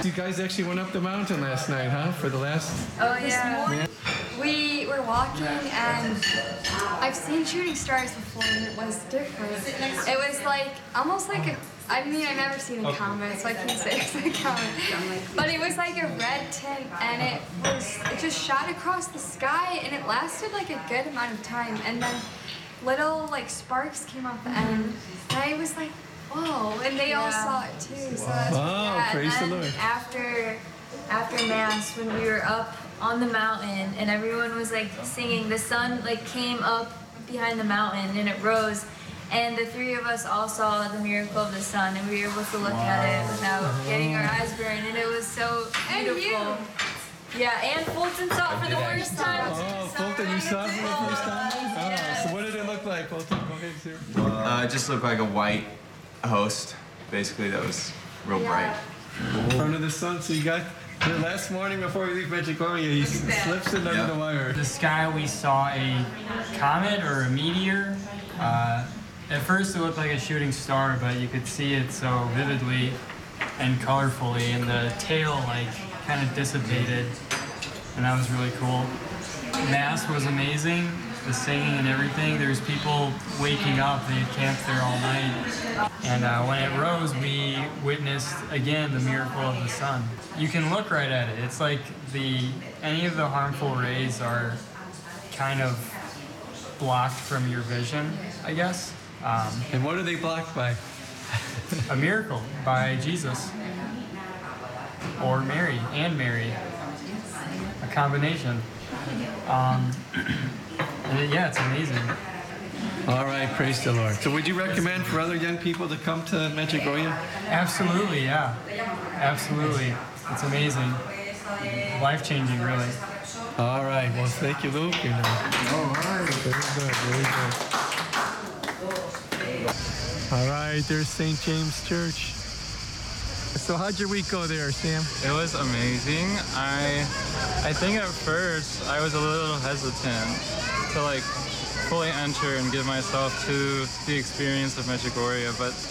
You guys actually went up the mountain last night, huh? For the last... Oh yeah. Yeah. We were walking and I've seen shooting stars before and it was different. It was like, almost like a, I mean, I've never seen a comet, so I can't say it's a comet. But it was like a red tint and it just shot across the sky and it lasted like a good amount of time. And then little like sparks came off the end. And I was like, whoa, and they all saw it too. So that's Praise the Lord. After Mass, when we were up on the mountain and everyone was like singing, the sun like came up behind the mountain and it rose. And the three of us all saw the miracle of the sun and we were able to look at it without getting our eyes burned. And it was so beautiful. Yeah, and Fulton saw it for the first time. Oh, Fulton, you saw it for the first time? Oh, so what did it look like, Fulton? Go ahead, sir. It just looked like a white host, basically, that was real bright. In front of the sun, so you got the last morning before we leave Medjugorje, he slips it under the wire. The sky, we saw a comet or a meteor. At first it looked like a shooting star, but you could see it so vividly and colorfully, and the tail like kind of dissipated, and that was really cool. Mass was amazing, the singing and everything. There's people waking up, they had camped there all night. And when it rose, we witnessed again the miracle of the sun. You can look right at it. It's like any of the harmful rays are kind of blocked from your vision, I guess. And what are they blocked by? A miracle by Jesus. Or Mary, and Mary. A combination. Yeah, it's amazing. All right, praise the Lord. So would you recommend for other young people to come to Medjugorje? Absolutely, yeah. Absolutely. It's amazing. Life-changing, really. All right, well, thank you, Luke. All right. Very good, very good. All right, there's St. James Church. So how'd your week go there, Sam? It was amazing. I think at first I was a little hesitant to like fully enter and give myself to the experience of Medjugorje, but